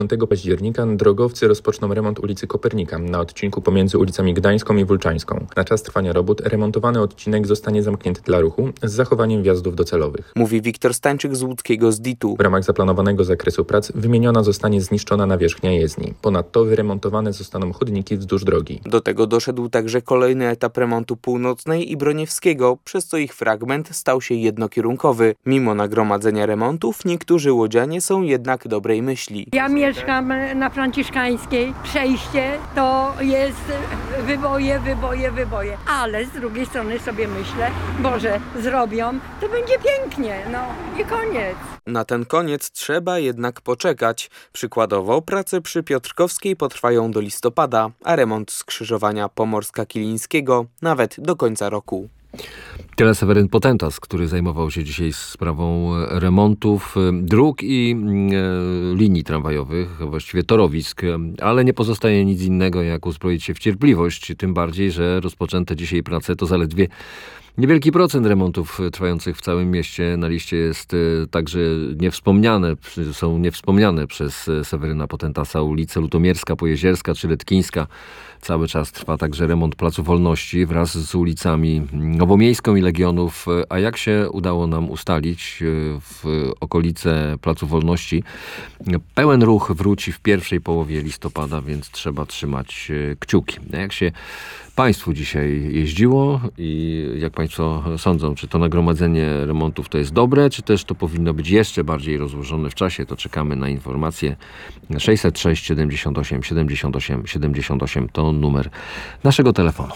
5 października drogowcy rozpoczną remont ulicy Kopernika na odcinku pomiędzy ulicami Gdańską i Wólczańską. Na czas trwania robót remontowany odcinek zostanie zamknięty dla ruchu z zachowaniem wjazdów docelowych. Mówi Wiktor Stańczyk z łódzkiego ZDIT-u. W ramach zaplanowanego zakresu prac wymieniona zostanie zniszczona nawierzchnia jezdni. Ponadto wyremontowane zostaną chodniki wzdłuż drogi. Do tego doszedł także kolejny etap remontu Północnej i Broniewskiego, przez co ich fragment stał się jednokierunkowy. Mimo nagromadzenia remontów niektórzy łodzianie są jednak dobrej myśli. Ja mieszkam na Franciszkańskiej. Przejście to jest wyboje. Ale z drugiej strony sobie myślę, Boże, zrobią, to będzie pięknie, i koniec. Na ten koniec trzeba jednak poczekać. Przykładowo prace przy Piotrkowskiej potrwają do listopada, a remont skrzyżowania Pomorska-Kilińskiego nawet do końca roku. Tyle Seweryn Potentas, który zajmował się dzisiaj sprawą remontów dróg i linii tramwajowych, właściwie torowisk, ale nie pozostaje nic innego jak uzbroić się w cierpliwość, tym bardziej, że rozpoczęte dzisiaj prace to zaledwie niewielki procent remontów trwających w całym mieście. Na liście jest także są niewspomniane przez Seweryna Potentasa ulice Lutomierska, Pojezierska czy Letkińska. Cały czas trwa także remont Placu Wolności wraz z ulicami Nowomiejską i Legionów. A jak się udało nam ustalić, w okolice Placu Wolności pełen ruch wróci w pierwszej połowie listopada, więc trzeba trzymać kciuki. A jak się Państwu dzisiaj jeździło i jak Państwo sądzą, czy to nagromadzenie remontów to jest dobre, czy też to powinno być jeszcze bardziej rozłożone w czasie, to czekamy na informacje. 606 78 78 78 to numer naszego telefonu.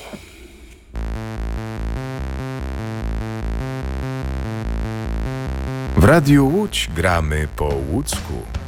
W Radiu Łódź gramy po łódzku.